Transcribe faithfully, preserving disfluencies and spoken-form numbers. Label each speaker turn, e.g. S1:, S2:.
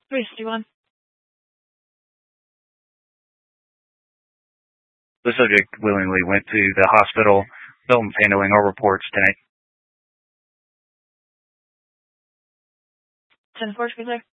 S1: three sixty-one.
S2: The subject willingly went to the hospital. Dalton's handling our reports tonight.
S1: ten four, speak there.